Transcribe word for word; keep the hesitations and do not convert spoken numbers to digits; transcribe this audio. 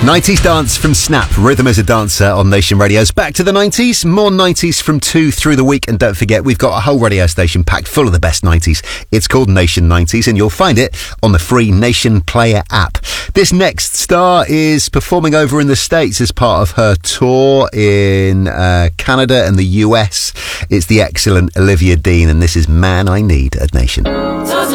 nineties dance from Snap, Rhythm as a Dancer on Nation Radio's Back to the nineties. More nineties from two through the week. And don't forget, we've got a whole radio station packed full of the best nineties. It's called Nation nineties, and you'll find it on the free Nation Player app. This next star is performing over in the States as part of her tour in uh, Canada and the U S. It's the excellent Olivia Dean, and this is Man I Need at Nation.